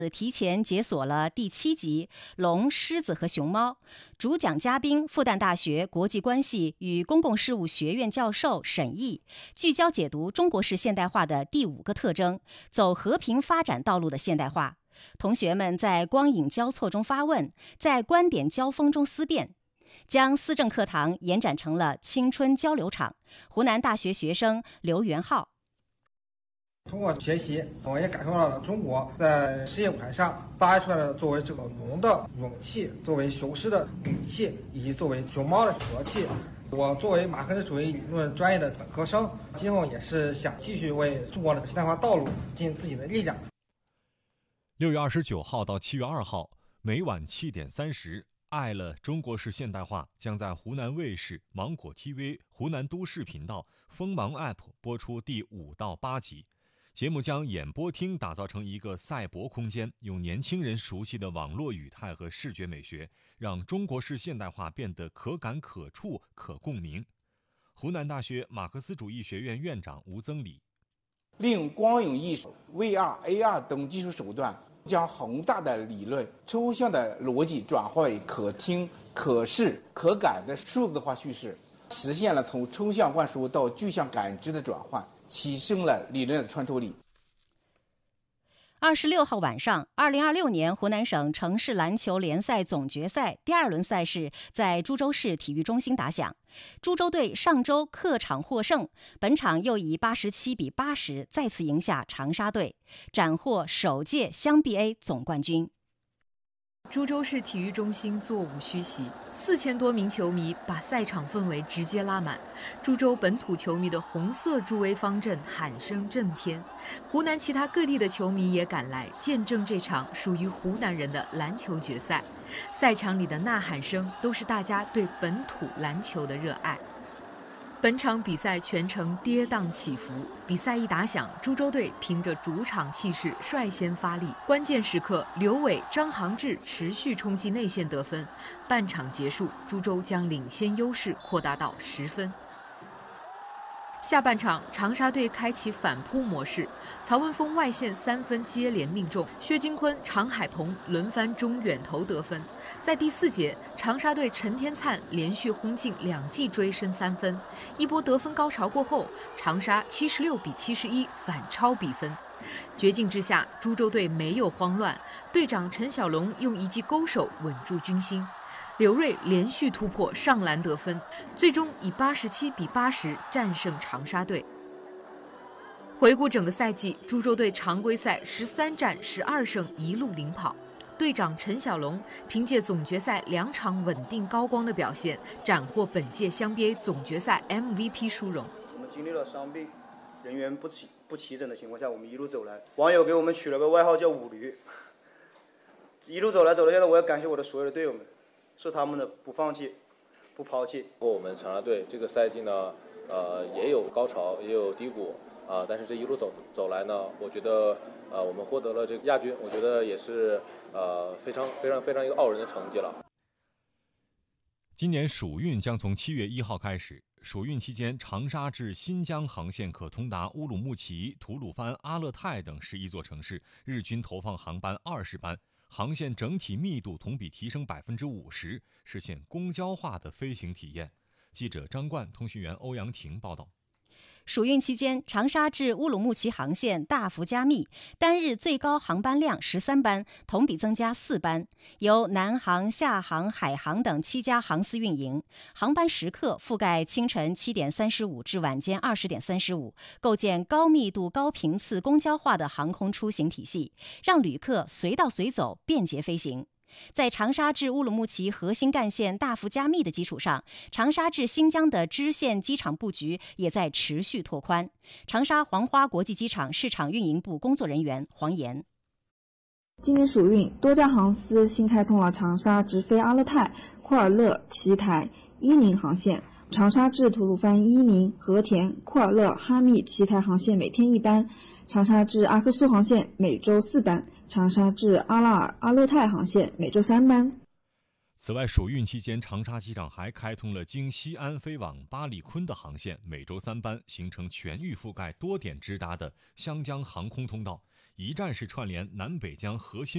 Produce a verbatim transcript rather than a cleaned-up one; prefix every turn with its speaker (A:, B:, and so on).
A: 提前解锁了第七集龙、狮子和熊猫。主讲嘉宾复旦大学国际关系与公共事务学院教授沈毅，聚焦解读中国式现代化的第五个特征，走和平发展道路的现代化。同学们在光影交错中发问，在观点交锋中思辨，将思政课堂延展成了青春交流场。湖南大学学生刘元浩。
B: 通过学习，我也感受到了中国在世界舞台上发挥出来的作为这个龙的勇气，作为雄狮的底气，以及作为熊猫的和气。我作为马克思主义理论专业的本科生，今后也是想继续为中国的现代化道路尽自己的力量。
C: 六月二十九号到七月二号，每晚七点三十，爱了中国式现代化将在湖南卫视、芒果 T V、湖南都市频道、锋芒 App 播出第五到八集。节目将演播厅打造成一个赛博空间，用年轻人熟悉的网络语态和视觉美学，让中国式现代化变得可感可触可共鸣。湖南大学马克思主义学院院长吴增礼：
D: 利用光影艺术、V R、A R 等技术手段，将宏大的理论、抽象的逻辑转化为可听、可视、可感的数字化叙事，实现了从抽象灌输到具象感知的转换，提升了理论的穿透力。
A: 二十六号晚上，二零二六年湖南省城市篮球联赛总决赛第二轮赛事在株洲市体育中心打响。株洲队上周客场获胜，本场又以八十七比八十再次赢下长沙队，斩获首届湘 B A 总冠军。
E: 株洲市体育中心座无虚席，四千多名球迷把赛场氛围直接拉满。株洲本土球迷的红色助威方阵喊声震天，湖南其他各地的球迷也赶来见证这场属于湖南人的篮球决赛。赛场里的呐喊声都是大家对本土篮球的热爱。本场比赛全程跌宕起伏，比赛一打响，株洲队凭着主场气势率先发力，关键时刻刘伟、张航志持续冲击内线得分。半场结束，株洲将领先优势扩大到十分。下半场，长沙队开启反扑模式，曹文峰外线三分接连命中，薛金坤、常海鹏轮番中远投得分。在第四节，长沙队陈天灿连续轰进两记追身三分，一波得分高潮过后，长沙七十六比七十一反超比分。绝境之下，株洲队没有慌乱，队长陈小龙用一记勾手稳住军心。刘瑞连续突破上篮得分，最终以八十七比八十战胜长沙队。回顾整个赛季，株洲队常规赛十三战十二胜，一路领跑。队长陈小龙凭借总决赛两场稳定高光的表现，斩获本届湘 B A 总决赛 M V P 殊荣。
F: 我们经历了伤病、人员不齐不齐整的情况下，我们一路走来，网友给我们取了个外号叫五驴。一路走来走到现在，我要感谢我的所有的队友们。是他们的不放弃、不抛弃。
G: 我们长沙队这个赛季呢，呃，也有高潮，也有低谷啊、呃。但是这一路走走来呢，我觉得呃，我们获得了这个亚军，我觉得也是呃非常非常非常一个傲人的成绩了。
C: 今年暑运将从七月一号开始，暑运期间，长沙至新疆航线可通达乌鲁木齐、吐鲁番、阿勒泰等十一座城市，日均投放航班二十班。航线整体密度同比提升百分之五十，实现公交化的飞行体验。记者张冠、通讯员欧阳婷报道。
A: 暑运期间，长沙至乌鲁木齐航线大幅加密，单日最高航班量十三班，同比增加四班，由南航、厦航、海航等七家航司运营，航班时刻覆盖清晨七点三十五至晚间二十点三十五，构建高密度、高频次、公交化的航空出行体系，让旅客随到随走，便捷飞行。在长沙至乌鲁木齐核心干线大幅加密的基础上，长沙至新疆的支线机场布局也在持续拓宽。长沙黄花国际机场市场运营部工作人员黄岩：
H: 今年暑运，多家航司新开通了长沙直飞阿勒泰、库尔勒、奇台、伊宁航线，长沙至吐鲁番、伊宁、和田、库尔勒、哈密、奇台航线每天一班，长沙至阿克苏航线每周四班，长沙至阿拉尔、阿勒泰航线每周三班。
C: 此外，暑运期间，长沙机场还开通了经西安飞往巴里坤的航线，每周三班，形成全域覆盖多点直达的湘江航空通道， 一站式串联南北疆核心